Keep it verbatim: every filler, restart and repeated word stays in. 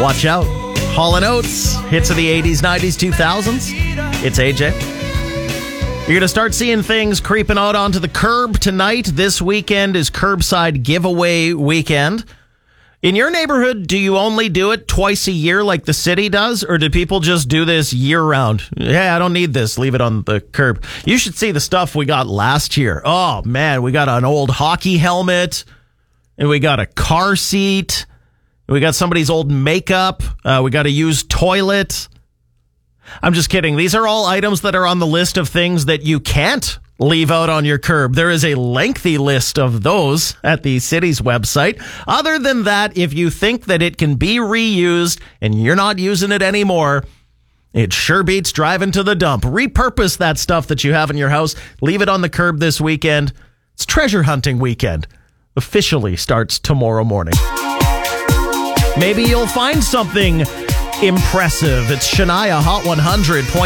Watch out. Hall and Oates, hits of the eighties, nineties, two thousands. It's A J. You're going to start seeing things creeping out onto the curb tonight. This weekend is curbside giveaway weekend. In your neighborhood, do you only do it twice a year like the city does? Or do people just do this year-round? Hey, I don't need this. Leave it on the curb. You should see the stuff we got last year. Oh, man, we got an old hockey helmet. And we got a car seat. We got somebody's old makeup. Uh, we got a used toilet. I'm just kidding. These are all items that are on the list of things that you can't leave out on your curb. There is a lengthy list of those at the city's website. Other than that, if you think that it can be reused and you're not using it anymore, it sure beats driving to the dump. Repurpose that stuff that you have in your house. Leave it on the curb this weekend. It's treasure hunting weekend. Officially starts tomorrow morning. Maybe you'll find something impressive. It's Shania Hot one hundred.